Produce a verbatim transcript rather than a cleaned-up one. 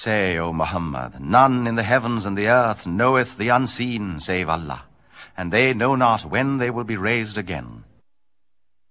Say, O Muhammad, none in the heavens and the earth knoweth the unseen save Allah, and they know not when they will be raised again.